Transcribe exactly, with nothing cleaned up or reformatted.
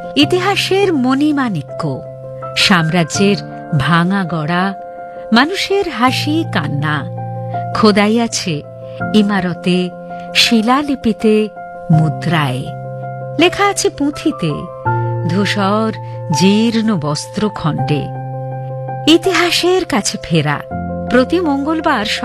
ইতিহাসের মণিমাণিক্য, সাম্রাজ্যের ভাঙা গড়া, মানুষের হাসি কান্না খোদাই আছে ইমারতে, শিলালিপিতে, মুদ্রায়। লেখা আছে পুঁথিতে, ধূসর জীর্ণ বস্ত্রখণ্ডে। ইতিহাসের কাছে ফেরা প্রতি মঙ্গলবার